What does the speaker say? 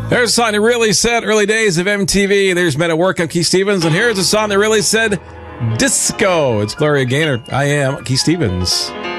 There's a song that really said early days of MTV. There's Men at Work. I'm Keith Stevens. And here's a song that really said disco. It's Gloria Gaynor. I am Keith Stevens.